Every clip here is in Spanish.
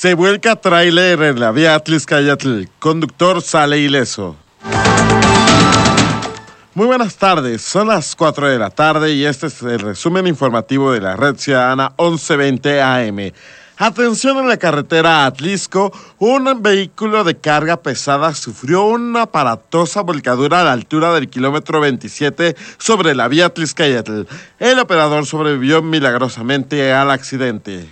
Se vuelca tráiler en la vía Atliscayatl. Conductor sale ileso. Muy buenas tardes, son las 4 de la tarde y este es el resumen informativo de la Red Ciudadana 1120 AM. Atención, en la carretera Atlisco, un vehículo de carga pesada sufrió una aparatosa volcadura a la altura del kilómetro 27 sobre la vía Atliscayatl. El operador sobrevivió milagrosamente al accidente.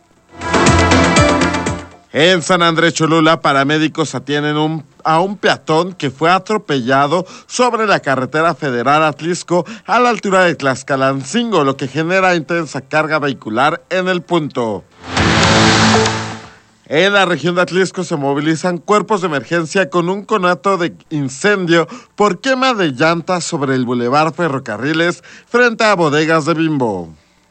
En San Andrés Cholula, paramédicos atienden a un peatón que fue atropellado sobre la carretera federal Atlisco a la altura de Tlaxcalancingo, lo que genera intensa carga vehicular en el punto. En la región de Atlisco se movilizan cuerpos de emergencia con un conato de incendio por quema de llantas sobre el Boulevard Ferrocarriles frente a bodegas de Bimbo.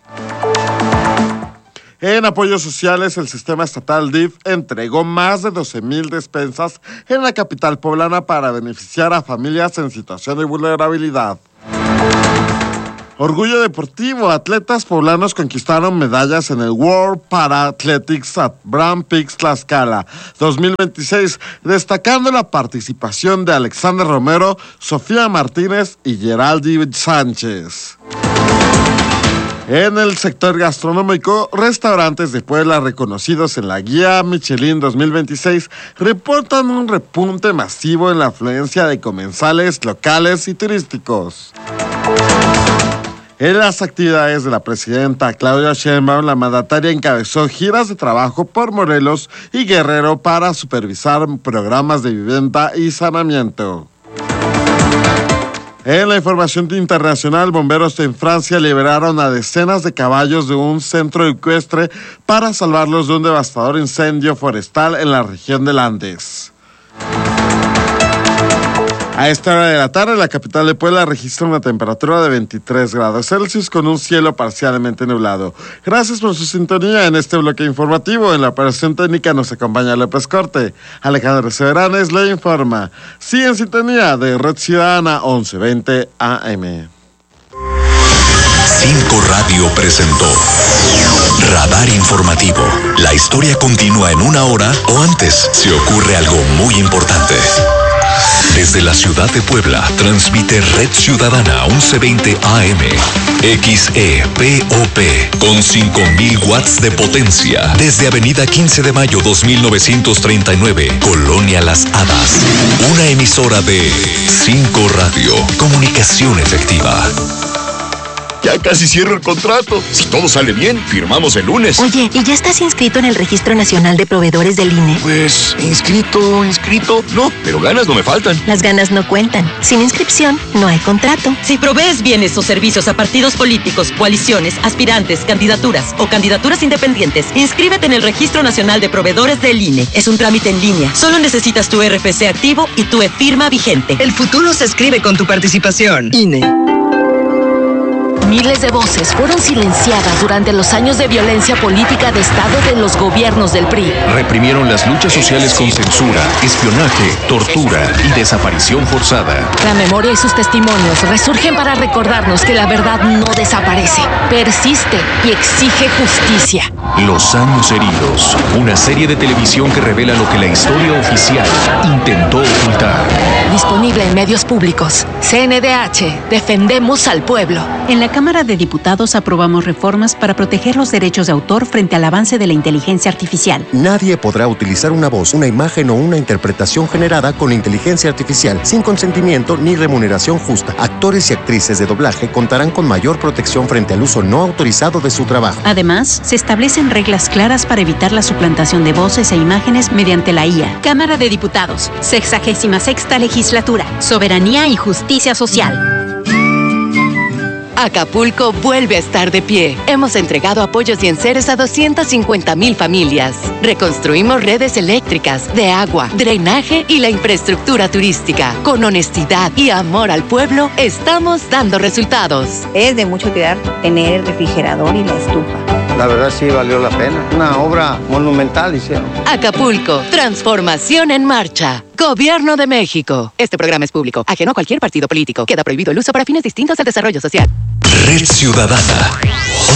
En apoyos sociales, el sistema estatal DIF entregó más de 12,000 despensas en la capital poblana para beneficiar a familias en situación de vulnerabilidad. Orgullo deportivo, atletas poblanos conquistaron medallas en el World Para Athletics at Grand Prix Tlaxcala 2026, destacando la participación de Alexander Romero, Sofía Martínez y Geraldi Sánchez. En el sector gastronómico, restaurantes de Puebla reconocidos en la guía Michelin 2026 reportan un repunte masivo en la afluencia de comensales locales y turísticos. En las actividades de la presidenta Claudia Sheinbaum, la mandataria encabezó giras de trabajo por Morelos y Guerrero para supervisar programas de vivienda y saneamiento. En la información internacional, bomberos en Francia liberaron a decenas de caballos de un centro ecuestre para salvarlos de un devastador incendio forestal en la región del Andes. A esta hora de la tarde, la capital de Puebla registra una temperatura de 23 grados Celsius con un cielo parcialmente nublado. Gracias por su sintonía en este bloque informativo. En la operación técnica nos acompaña López Corte. Alejandro Severanes le informa. Sigue en sintonía de Red Ciudadana 1120 AM. 5 Radio presentó Radar Informativo. La historia continúa en una hora o antes si ocurre algo muy importante. Desde la ciudad de Puebla, transmite Red Ciudadana 1120 AM, XEPOP, con 5,000 watts de potencia. Desde Avenida 15 de Mayo 2939, Colonia Las Hadas. Una emisora de 5 Radio, comunicación efectiva. Ya casi cierro el contrato. Si todo sale bien, firmamos el lunes. Oye, ¿y ya estás inscrito en el Registro Nacional de Proveedores del INE? Pues, inscrito, no, pero ganas no me faltan. Las ganas no cuentan. Sin inscripción, no hay contrato. Si provees bienes o servicios a partidos políticos, coaliciones, aspirantes, candidaturas o candidaturas independientes, inscríbete en el Registro Nacional de Proveedores del INE. Es un trámite en línea. Solo necesitas tu RFC activo y tu e-firma vigente. El futuro se escribe con tu participación. INE. Miles de voces fueron silenciadas durante los años de violencia política de Estado de los gobiernos del PRI. Reprimieron las luchas sociales con censura, espionaje, tortura y desaparición forzada. La memoria y sus testimonios resurgen para recordarnos que la verdad no desaparece, persiste y exige justicia. Los años heridos, una serie de televisión que revela lo que la historia oficial intentó ocultar. Disponible en medios públicos. CNDH, defendemos al pueblo. En la Cámara de Diputados aprobamos reformas para proteger los derechos de autor frente al avance de la inteligencia artificial. Nadie podrá utilizar una voz, una imagen o una interpretación generada con inteligencia artificial sin consentimiento ni remuneración justa. Actores y actrices de doblaje contarán con mayor protección frente al uso no autorizado de su trabajo. Además, se establecen reglas claras para evitar la suplantación de voces e imágenes mediante la IA. Cámara de Diputados, 66ª Legislatura, Soberanía y Justicia Social. Acapulco vuelve a estar de pie. Hemos entregado apoyos y enseres a 250,000 familias. Reconstruimos redes eléctricas, de agua, drenaje y la infraestructura turística. Con honestidad y amor al pueblo, estamos dando resultados. Es de mucho cuidar tener el refrigerador y la estufa. La verdad sí valió la pena. Una obra monumental hicieron. Acapulco, transformación en marcha. Gobierno de México. Este programa es público, ajeno a cualquier partido político. Queda prohibido el uso para fines distintos al desarrollo social. Red Ciudadana.